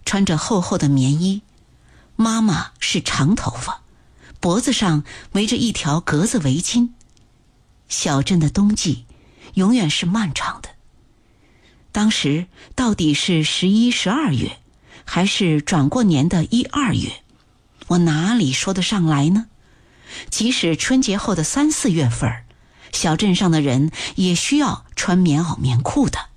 穿着厚厚的棉衣，妈妈是长头发，脖子上围着一条格子围巾。小镇的冬季永远是漫长的。当时到底是11、12月，还是转过年的1、2月，我哪里说得上来呢？即使春节后的3、4月份，小镇上的人也需要穿棉袄棉裤的。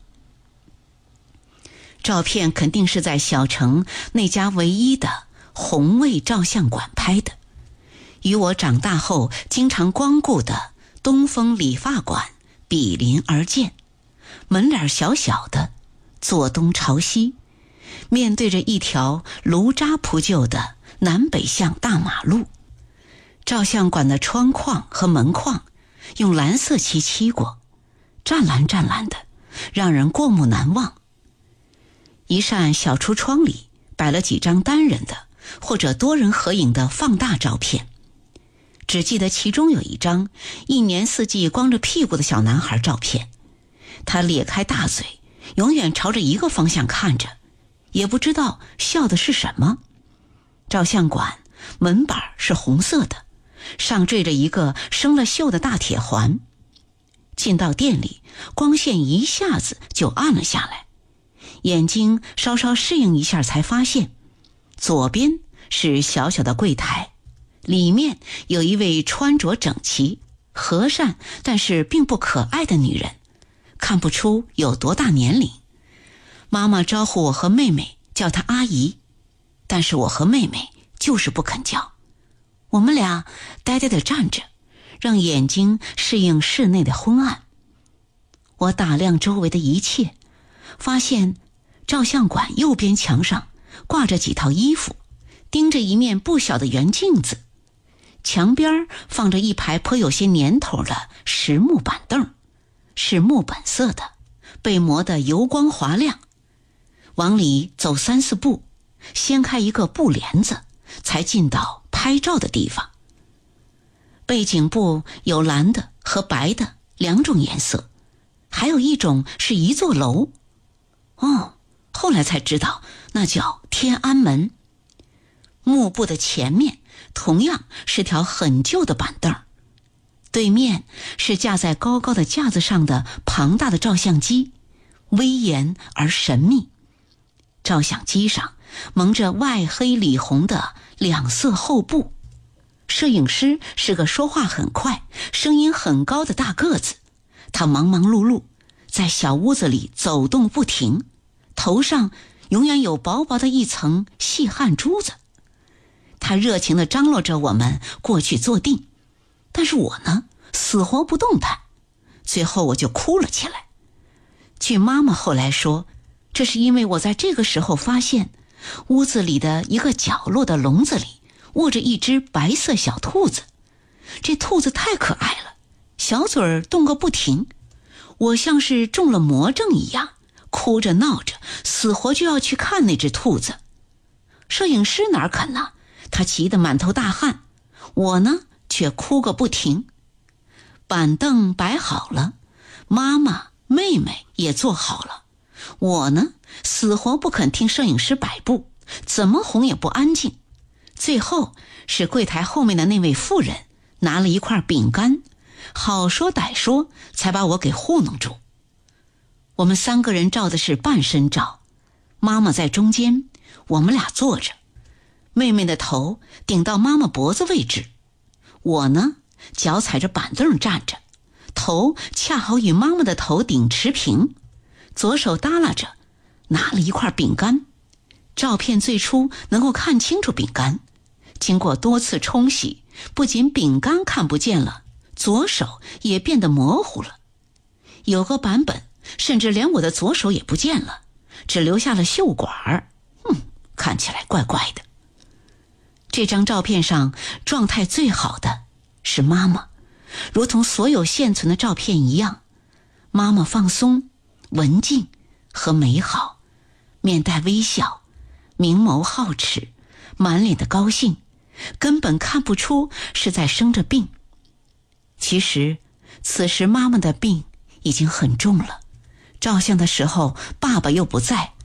照片肯定是在小城那家唯一的红卫照相馆拍的，与我长大后经常光顾的东风理发馆比邻而建。门脸小小的，坐东朝西，面对着一条炉渣铺就的南北向大马路。照相馆的窗框和门框用蓝色漆漆过，湛蓝湛蓝的，让人过目难忘。一扇小橱窗里摆了几张单人的或者多人合影的放大照片，只记得其中有一张一年四季光着屁股的小男孩照片，他咧开大嘴，永远朝着一个方向看着，也不知道笑的是什么。照相馆门板是红色的，上缀着一个生了锈的大铁环。进到店里，光线一下子就暗了下来，眼睛稍稍适应一下才发现，左边是小小的柜台，里面有一位穿着整齐、和善但是并不可爱的女人，看不出有多大年龄。妈妈招呼我和妹妹叫她阿姨，但是我和妹妹就是不肯叫。我们俩呆呆地站着，让眼睛适应室内的昏暗。我打量周围的一切，发现照相馆右边墙上挂着几套衣服，盯着一面不小的圆镜子。墙边放着一排颇有些年头的实木板凳，是木本色的，被磨得油光滑亮。往里走3、4步，掀开一个布帘子，才进到拍照的地方。背景布有蓝的和白的2种颜色，还有一种是一座楼。后来才知道那叫天安门。幕布的前面同样是条很旧的板凳，对面是架在高高的架子上的庞大的照相机，威严而神秘。照相机上蒙着外黑里红的2色厚布。摄影师是个说话很快、声音很高的大个子，他忙忙碌碌，在小屋子里走动不停，头上永远有薄薄的一层细汗珠子。他热情地张罗着我们过去坐定，但是我呢，死活不动弹，最后我就哭了起来。据妈妈后来说，这是因为我在这个时候发现，屋子里的一个角落的笼子里卧着一只白色小兔子。这兔子太可爱了，小嘴儿动个不停，我像是中了魔怔一样，哭着闹着，死活就要去看那只兔子。摄影师哪肯呢？他急得满头大汗，我呢却哭个不停。板凳摆好了，妈妈、妹妹也坐好了，我呢死活不肯听摄影师摆布，怎么哄也不安静。最后是柜台后面的那位妇人拿了一块饼干，好说歹说才把我给糊弄住。我们3个人照的是半身照，妈妈在中间，我们俩坐着，妹妹的头顶到妈妈脖子位置，我呢脚踩着板凳站着，头恰好与妈妈的头顶持平，左手耷拉着拿了一块饼干。照片最初能够看清楚饼干，经过多次冲洗，不仅饼干看不见了，左手也变得模糊了。有个版本甚至连我的左手也不见了，只留下了袖管，看起来怪怪的。这张照片上状态最好的是妈妈，如同所有现存的照片一样，妈妈放松、文静和美好，面带微笑，明眸皓齿，满脸的高兴，根本看不出是在生着病。其实此时妈妈的病已经很重了，照相的时候爸爸又不在，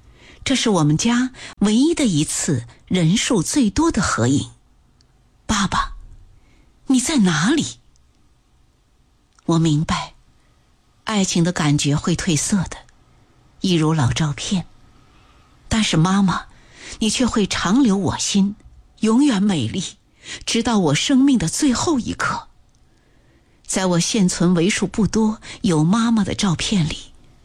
这是我们家唯一的一次人数最多的合影。爸爸，你在哪里？我明白，爱情的感觉会褪色的，一如老照片。但是妈妈，你却会长留我心，永远美丽，直到我生命的最后一刻。在我现存为数不多有妈妈的照片里，